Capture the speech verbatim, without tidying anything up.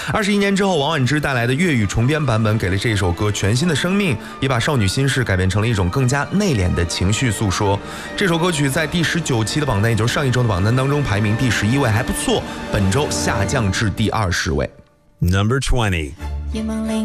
二十一年之后，王菀之带来的粤语重编版本给了这首歌全新的生命，也把少女心事改变成了一种更加内敛的情绪诉说。这首歌曲在第十九期的榜单，也就是上一周的榜单当中排名第十一位，还不错。本周下降至第二十位。 Number twenty.